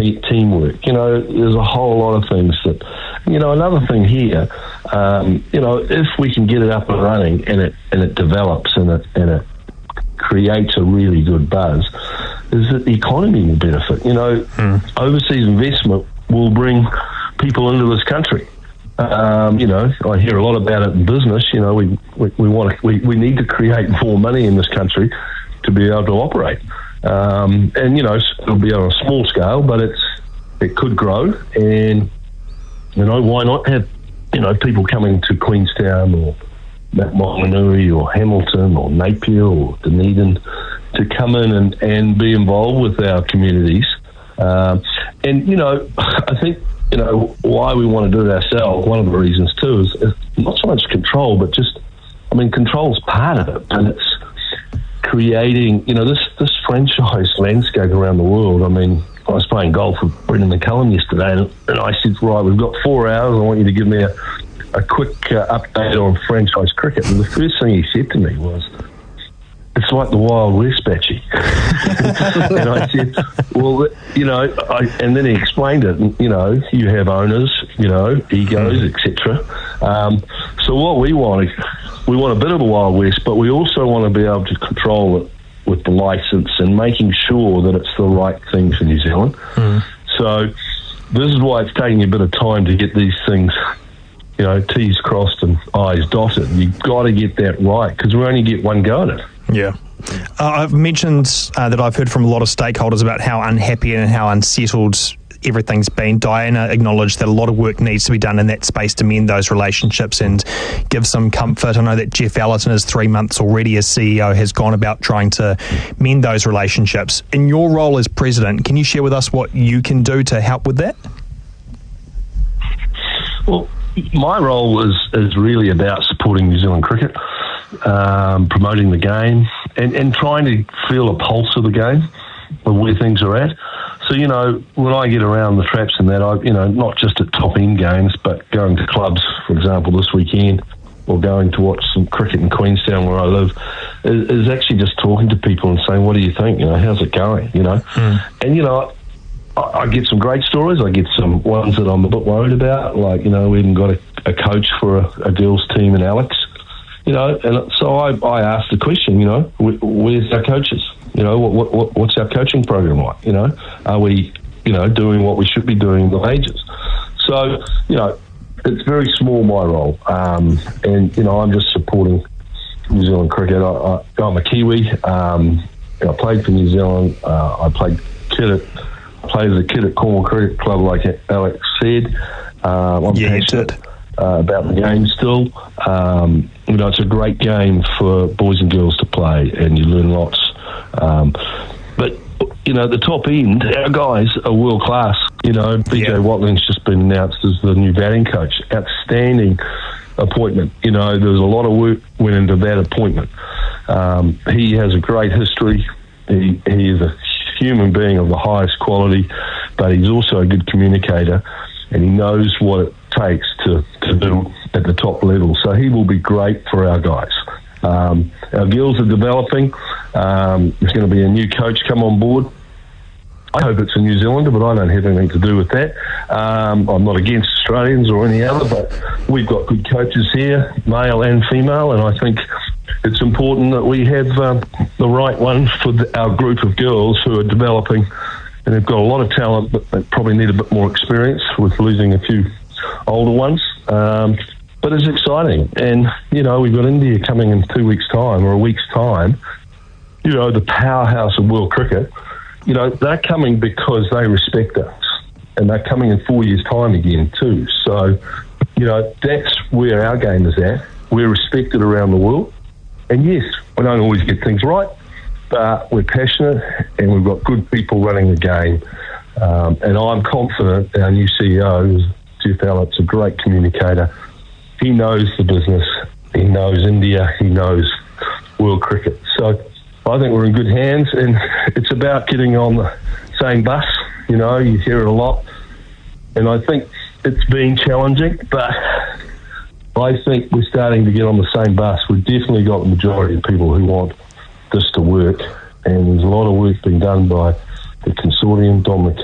teamwork. You know, there's a whole lot of things that, you know, another thing here, you know, if we can get it up and running and it develops and it creates a really good buzz, is that the economy will benefit. You know, overseas investment will bring people into this country. You know, I hear a lot about it in business. You know, we need to create more money in this country to be able to operate. And, you know, it'll be on a small scale, but it could grow. And, you know, why not have, you know, people coming to Queenstown or Wanganui or Hamilton or Napier or Dunedin to come in and be involved with our communities. And, you know, I think, you know, why we want to do it ourselves, one of the reasons too, is not so much control, but just, I mean, control's part of it, but it's creating, you know, this franchise landscape around the world. I mean, I was playing golf with Brendan McCullum yesterday, and I said, right, we've got 4 hours, I want you to give me a quick update on franchise cricket. And the first thing he said to me was, it's like the Wild West, Batchy. And I said, well, you know, and then he explained it, and, you know, you have owners, you know, egos, etc. So what we want a bit of a Wild West, but we also want to be able to control it with the licence and making sure that it's the right thing for New Zealand. So this is why it's taking a bit of time to get these things, you know, T's crossed and I's dotted. You've got to get that right, because we only get one go at it. Yeah. I've mentioned that I've heard from a lot of stakeholders about how unhappy and how unsettled everything's been. Diana acknowledged that a lot of work needs to be done in that space to mend those relationships and give some comfort. I know that Jeff Allett, in his 3 months already as CEO, has gone about trying to mend those relationships. In your role as president, can you share with us what you can do to help with that? Well, my role is really about supporting New Zealand cricket, promoting the game, and trying to feel a pulse of the game, of where things are at. So, you know, when I get around the traps and that, you know, not just at top-end games, but going to clubs, for example, this weekend, or going to watch some cricket in Queenstown where I live, is actually just talking to people and saying, what do you think? You know, how's it going? You know? And, you know, I get some great stories. I get some ones that I'm a bit worried about, like, you know, we even got a coach for a girls' team in Alex. You know, and so I asked the question, you know, where's our coaches? You know, what's our coaching program like? You know, are we, you know, doing what we should be doing in the majors? So, you know, it's very small, my role. And, you know, I'm just supporting New Zealand cricket. I'm a Kiwi. I played for New Zealand. I played as a kid at Cornwall Cricket Club, like Alex said. I'm passionate about the game still. You know, it's a great game for boys and girls to play, and you learn lots. But, you know, the top end, our guys are world class. You know, BJ Watling's just been announced as the new batting coach. Outstanding appointment. You know, there's a lot of work went into that appointment. He has a great history. He is a human being of the highest quality, but he's also a good communicator, and he knows what it takes to do at the top level. So he will be great for our guys. Our girls are developing. There's going to be a new coach come on board. I hope it's a New Zealander, but I don't have anything to do with that. I'm not against Australians or any other, but we've got good coaches here, male and female, and I think it's important that we have the right one for our group of girls who are developing, and they've got a lot of talent, but they probably need a bit more experience with losing a few older ones. But it's exciting. And, you know, we've got India coming in 2 weeks' time or a week's time, you know, the powerhouse of world cricket. You know, they're coming because they respect us, and they're coming in 4 years' time again too. So, you know, that's where our game is at. We're respected around the world. And yes, we don't always get things right, but we're passionate and we've got good people running the game. And I'm confident our new CEO, Jeff Allett's a great communicator. He knows the business. He knows India. He knows world cricket. So I think we're in good hands, and it's about getting on the same bus. You know, you hear it a lot. And I think it's been challenging, but I think we're starting to get on the same bus. We've definitely got the majority of people who want this to work, and there's a lot of work being done by the consortium, Don McKee,